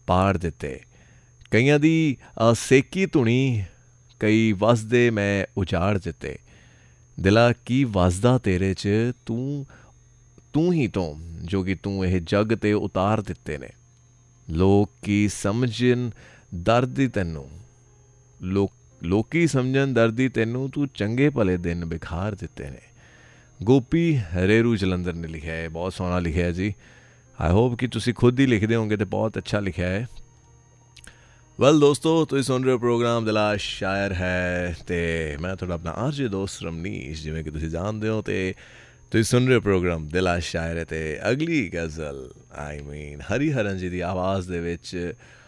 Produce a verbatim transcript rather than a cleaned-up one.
ਪਾੜ ਦਿੱਤੇ। ਕਈਆਂ ਦੀ ਅ, ਸੇਕੀ ਧੁਣੀ, ਕਈ ਵਸਦੇ ਮੈਂ ਉਜਾੜ ਦਿੱਤੇ। ਦਿਲਾ ਕੀ ਵਸਦਾ ਤੇਰੇ 'ਚ, ਤੂੰ ਤੂੰ ਹੀ ਤੋਂ ਜੋ ਕਿ ਤੂੰ ਇਹ ਜੱਗ 'ਤੇ ਉਤਾਰ ਦਿੱਤੇ ਨੇ। ਲੋਕ ਕੀ ਸਮਝਣ ਦਰਦੀ ਤੈਨੂੰ, ਲੋਕ ਲੋਕੀ ਸਮਝਣ ਦਰਦੀ ਤੈਨੂੰ, ਤੂੰ ਚੰਗੇ ਭਲੇ ਦਿਨ ਬਿਖਾਰ ਦਿੱਤੇ ਨੇ। ਗੋਪੀ ਰੇਰੂ ਜਲੰਧਰ ਨੇ ਲਿਖਿਆ ਹੈ, ਬਹੁਤ ਸੋਹਣਾ ਲਿਖਿਆ ਹੈ ਜੀ। ਆਈ ਹੋਪ ਕਿ ਤੁਸੀਂ ਖੁਦ ਹੀ ਲਿਖਦੇ ਹੋਗੇ ਅਤੇ ਬਹੁਤ ਅੱਛਾ ਲਿਖਿਆ ਹੈ। ਵੈਲ ਦੋਸਤੋ, ਤੁਸੀਂ ਸੁਣ ਰਹੇ ਹੋ ਪ੍ਰੋਗਰਾਮ ਦਿਲਾ ਸ਼ਾਇਰ ਹੈ ਅਤੇ ਮੈਂ ਤੁਹਾਡਾ ਆਪਣਾ ਆਰਜੇ ਦੋਸਤ ਰਮਨੀਸ਼, ਜਿਵੇਂ ਕਿ ਤੁਸੀਂ ਜਾਣਦੇ ਹੋ। ਅਤੇ ਤੁਸੀਂ ਸੁਣ ਰਹੇ ਹੋ ਪ੍ਰੋਗਰਾਮ ਦਿਲਾ ਸ਼ਾਇਰ ਹੈ ਅਤੇ ਅਗਲੀ ਗਜ਼ਲ ਆਈ ਮੀਨ ਹਰੀ ਹਰਨ ਜੀ ਦੀ ਆਵਾਜ਼ ਦੇ ਵਿੱਚ